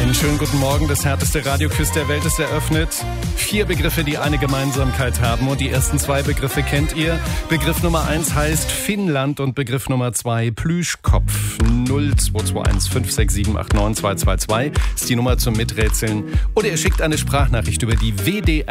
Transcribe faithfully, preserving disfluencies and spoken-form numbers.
Einen schönen guten Morgen. Das härteste Radioquiz der Welt ist eröffnet. Vier Begriffe, die eine Gemeinsamkeit haben. Und die ersten zwei Begriffe kennt ihr. Begriff Nummer eins heißt Finnland und Begriff Nummer zwei Plüschkopf. null zwei zwei eins fünf sechs sieben acht neun zwei zwei zwei ist die Nummer zum Miträtseln. Oder ihr schickt eine Sprachnachricht über die W D